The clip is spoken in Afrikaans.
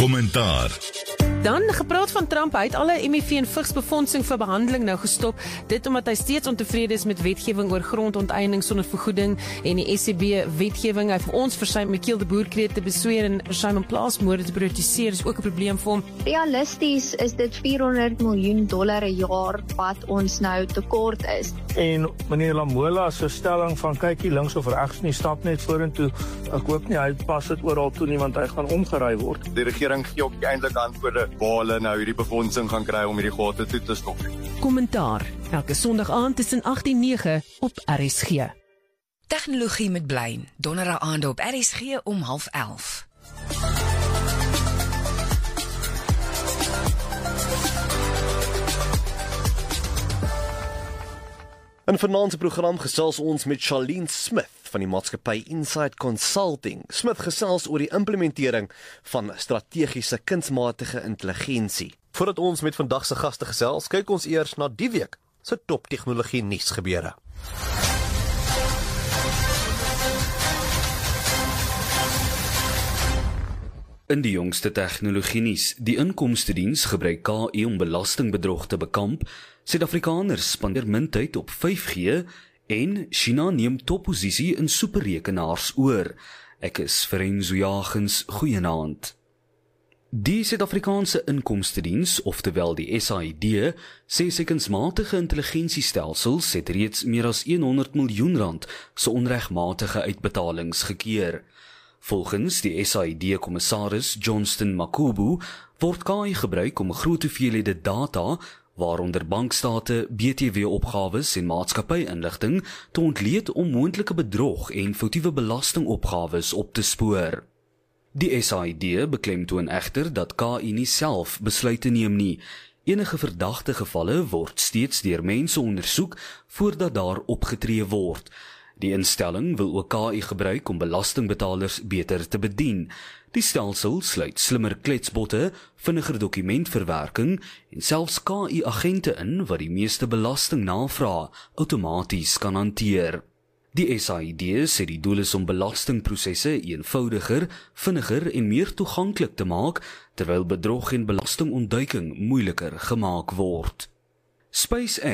Kommentaar. Dan gepraat van Trump, hy het alle HIV en vigsbefondsing vir behandeling nou gestop, dit omdat hy steeds ontevrede is met wetgewing oor grondonteiening sonder vergoeding en die SCB wetgewing. Hy vir ons versuim Michiel de Boer kreet te besweer en versuim om plaasmoorde te prioritiseer, is ook 'n probleem vir hom. Realisties is dit $400 miljoen 'n jaar wat ons nou tekort is. En meneer Lamola se stelling van kykie links of regs nie, stap net vorentoe. Ek hoop nie hy pas dit oral toe nie, want hy gaan omgery word. Die regering gee ook die eintlike antwoorde waar hulle nou hierdie befondsing gaan kry om hierdie gate toe te stop. Kommentaar, elke Sondag aand tussen 8 en 9 op RSG. Tegnologie met Blyn, donderdag aande op RSG om 10:30. In vanaand se program gesels ons met Charlene Smith van die maatskappy Insight Consulting. Smith gesels oor die implementering van strategiese kunsmatige intelligensie. Voordat ons met vandag se gaste gesels, kyk ons eers na die week se top tegnologie nuus gebeure. In die jongste tegnologie nuus, die inkomstediens gebruik KI om belastingbedrog te bekamp, Suid-Afrikaners spandeer min tyd op 5G en China neem topposisie in superrekenaars oor. Ek is Ferenzo Jagens, goeienaand. Die Suid-Afrikaanse inkomstediens, oftewel die SAID, sê sy kunsmatige intelligensiestelsels het reeds meer as R100 miljoen se onregmatige uitbetalings gekeer. Volgens die SAID-kommissaris Johnston Makubu word KI gebruik om groot hoeveelhede data, waaronder bankstate, BTW-opgawes en maatskappy-inligting, te ontleed om moontlike bedrog en foutiewe belastingopgawes op te spoor. Die SAID beklemtoon egter dat KI nie self besluite neem nie. Enige verdagte gevalle word steeds deur mense ondersoek voordat daar opgetree word. Die instelling wil ook KI gebruik om belastingbetalers beter te bedien. Die stelsel sluit slimmer kletsbotte, vinniger dokumentverwerking en selfs KI-agente in wat die meeste belastingnavrae outomaties kan hanteer. Die SAID sê die doel is om belastingprosesse eenvoudiger, vinniger en meer toeganklik te maak, terwyl bedrog en belastingontduiking moeiliker gemaak word. SpaceX